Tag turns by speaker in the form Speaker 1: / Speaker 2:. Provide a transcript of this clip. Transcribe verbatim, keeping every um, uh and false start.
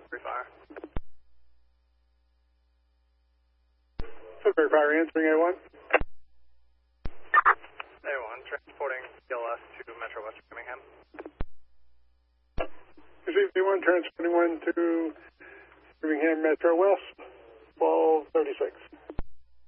Speaker 1: Sudbury Fire.
Speaker 2: Sudbury Fire answering A one.
Speaker 1: A one, transporting T L S to Metro West Birmingham.
Speaker 2: Receive A one, transporting one to Birmingham Metro West, twelve thirty-six.